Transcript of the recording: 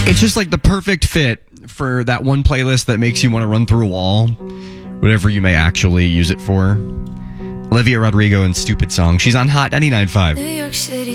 It's just like the perfect fit for that one playlist that makes you want to run through a wall, whatever you may actually use it for. Olivia Rodrigo and Stupid Song. She's on Hot 99.5. New York City